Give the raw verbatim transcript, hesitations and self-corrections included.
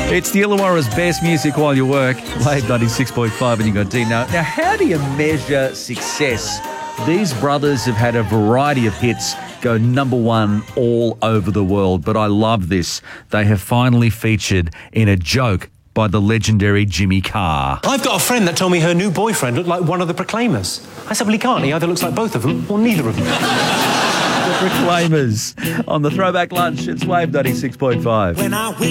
It's the Illawarra's best music while you work. Wave ninety-six point five and you got Dean. Now, now, how do you measure success? These brothers have had a variety of hits go number one all over the world, but I love this. They have finally featured in a joke by the legendary Jimmy Carr. I've got a friend that told me her new boyfriend looked like one of the Proclaimers. I said, well, he can't. He either looks like both of them or neither of them. The Proclaimers on the Throwback Lunch. It's Wave ninety-six point five. When I